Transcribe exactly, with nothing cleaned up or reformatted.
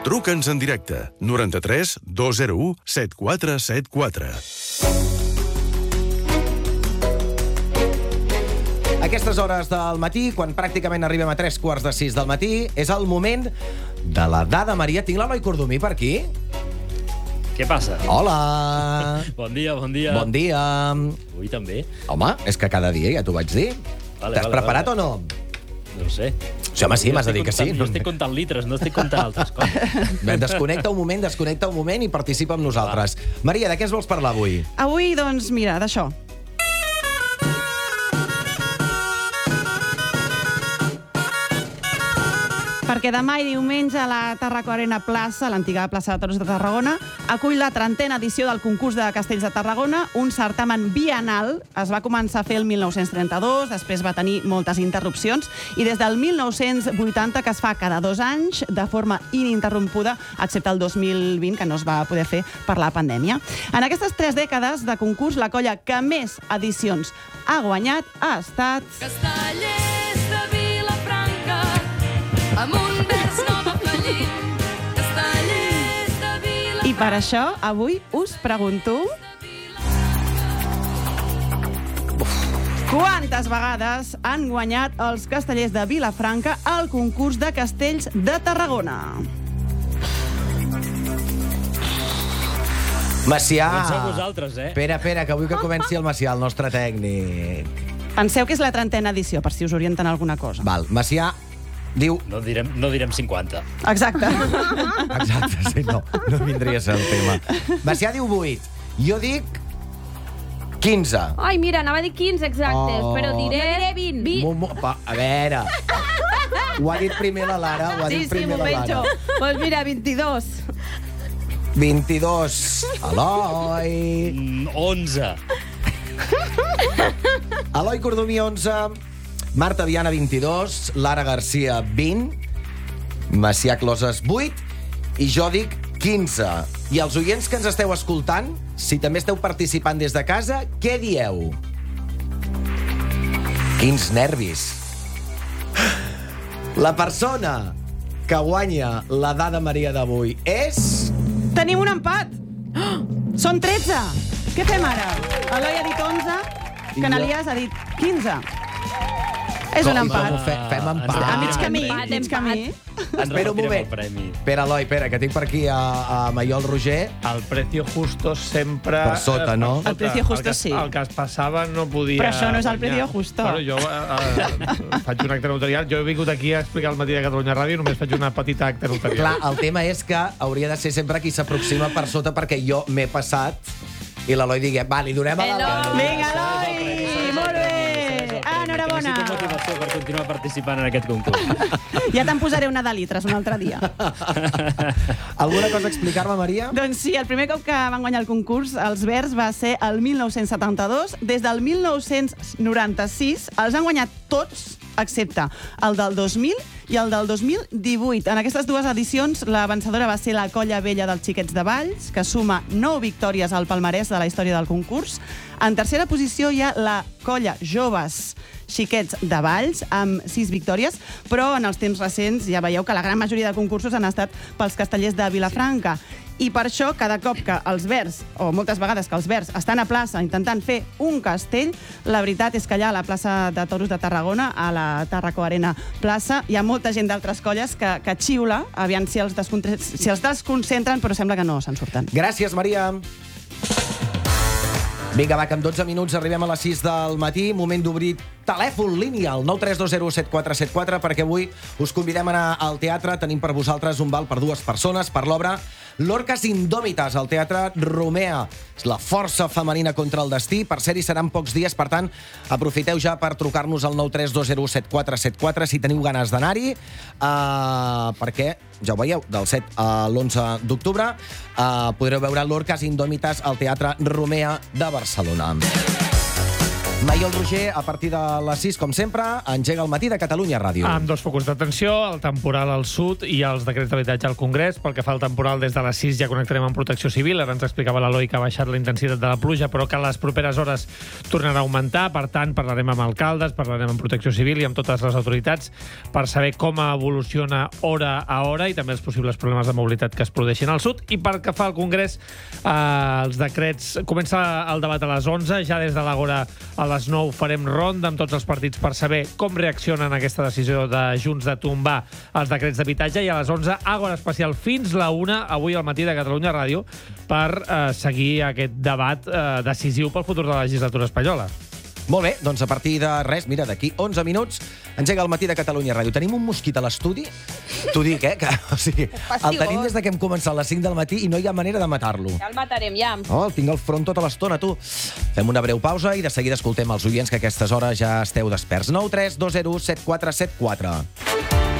Truca'ns en directe. noranta-tres dos zero u set quatre set quatre. Aquestes hores del matí, quan pràcticament arribem a tres quarts de sis del matí, és el moment de la dada Maria. Tinc l'Eloi Cordomí per aquí. Què passa? Hola! Bon dia, bon dia. Bon dia. Avui també. Home, és que cada dia ja t'ho vaig dir. Vale, T'has vale, preparat vale. o no? No ho sé. Sí, home, sí, m'has de dir que sí. Jo estic comptant litres, no estic comptant altres coses. Desconnecta un moment, desconnecta un moment i participa amb nosaltres. Maria, de què ens vols parlar avui? Avui, doncs, mira, d'això. Perquè demà i diumenge la Tàrraco Arena Plaça, l'antiga plaça de Toros de Tarragona, acull la trentena edició del concurs de Castells de Tarragona, un certamen bienal. Es va començar a fer el mil nou-cents trenta-dos, després va tenir moltes interrupcions, i des del mil nou-cents vuitanta que es fa cada dos anys, de forma ininterrompuda, excepte el dos mil vint, que no es va poder fer per la pandèmia. En aquestes tres dècades de concurs, la colla que més edicions ha guanyat ha estat... Castellers de Vilafranca, amb un vers no defallim. Castellers de Vilafranca. I per això, avui us pregunto... Quantes vegades han guanyat els castellers de Vilafranca al concurs de castells de Tarragona? Macià! Comenceu vosaltres, eh? Espera, espera, que vull que comenci el Macià, el nostre tècnic. Penseu que és la trentena edició, per si us orienten alguna cosa. Val, Macià diu... No direm, no direm cinquanta. Exacte. Exacte, sí, no, no vindria a ser el tema. Macià diu vuit. Jo dic quinze. Ai, mira, anava a dir quinze exactes, Oh. però diré... Jo diré vint. vint. Mo, mo, pa, a veure... Ho ha dit primer la Lara, ho ha dit primer la Lara. Doncs mira, vint-i-dos. vint-i-dos. Eloi. Mm, onze. Eloi Cordomí, onze. Marta Diana, vint-i-dos. Lara Garcia, vint. Macià Closes, vuit. I jo dic quinze. I els oients que ens esteu escoltant, si també esteu participant des de casa, què dieu? Quins nervis. La persona que guanya la dada Maria d'avui és... Tenim un empat. Oh, són tretze. Què fem ara? Eloi ha dit onze, I que jo- n'Elias ha dit quinze. És un Com- empat. com ho fe- fem empat? A mig camí, Empat, mig camí. Ens Espera un repetirem moment. el premi. Espera, Eloi, espera, que tinc per aquí a, a Maiol Roger. El precio justo sempre... Per sota, eh, no? per El precio justo el que, sí. El que es passava no podia... Però això no és el guanyar. precio justo. Bueno, jo eh, eh, faig un acte notarial. Jo he vingut aquí a explicar el matí de Catalunya Ràdio i només faig una petita acte notarial. Clar, el tema és que hauria de ser sempre qui s'aproxima per sota, perquè jo m'he passat i l'Eloi digui, va, li donem a la... Vinga, Eloi! Molt bé! Enhorabona! Necessito motivació per continuar participant en aquest concurs. Ja te'n posaré una de litres un altre dia. Alguna cosa a explicar-me, Maria? Doncs sí, el primer cop que van guanyar el concurs, els Verds, va ser el mil nou-cents setanta-dos. Des del mil nou-cents noranta-sis els han guanyat tots, excepte el del dos mil i el del dos mil divuit. En aquestes dues edicions, la vencedora va ser la Colla Vella dels Xiquets de Valls, que suma nou victòries al palmarès de la història del concurs. En tercera posició hi ha la Colla Joves Xiquets de Valls, amb sis victòries, però en els temps recents ja veieu que la gran majoria de concursos han estat pels castellers de Vilafranca. I per això, cada cop que els Verds, o moltes vegades que els Verds, estan a plaça intentant fer un castell, la veritat és que allà a la plaça de Toros de Tarragona, a la Tàrraco Arena Plaça, hi ha molta gent d'altres colles que, que xiula, aviam si els, si els desconcentren, però sembla que no se'n surten. Gràcies, Maria. Vinga, va, que en dotze minuts arribem a les sis del matí. Moment d'obrir telèfon línia al nou tres dos zero set quatre set quatre, perquè avui us convidem a anar al teatre. Tenim per vosaltres un val per dues persones per l'obra L'Orques Indòmites, al Teatre Romea. És la força femenina contra el destí. Per ser-hi seran pocs dies, per tant, aprofiteu ja per trucar-nos al nou tres dos zero set quatre set quatre si teniu ganes d'anar-hi, uh, perquè, ja ho veieu, del set a l'onze d'octubre uh, podreu veure L'Orques Indòmites al Teatre Romea de Barcelona. Maiol Roger, a partir de les sis, com sempre, engega el matí de Catalunya Ràdio. Amb dos focus d'atenció, el temporal al sud i els decrets d'habitatge al Congrés. Pel que fa al temporal, des de les sis ja connectarem amb Protecció Civil. Ara ens explicava l'Eloi que ha baixat la intensitat de la pluja, però que a les properes hores tornarà a augmentar. Per tant, parlarem amb alcaldes, parlarem amb Protecció Civil i amb totes les autoritats per saber com evoluciona hora a hora i també els possibles problemes de mobilitat que es produeixin al sud. I pel que fa al Congrés, eh, els decrets... Comença el debat a les onze, ja des de l'Agora a les nou farem ronda amb tots els partits per saber com reaccionen a aquesta decisió de Junts de tombar els decrets d'habitatge, i a les onze, Agora especial fins la una, avui al matí de Catalunya Ràdio, per eh, seguir aquest debat eh, decisiu pel futur de la legislatura espanyola. Molt bé, doncs a partir de res, mira, d'aquí onze minuts, engega el matí de Catalunya Ràdio. Tenim un mosquit a l'estudi, t'ho dic, eh? Que, o sigui, el tenim des de que hem començat a les cinc del matí i no hi ha manera de matar-lo. Ja el matarem, ja. Oh, el tinc al front tota l'estona, tu. Fem una breu pausa i de seguida escoltem els oients que a aquestes hores ja esteu desperts. nou tres dos zero set quatre set quatre.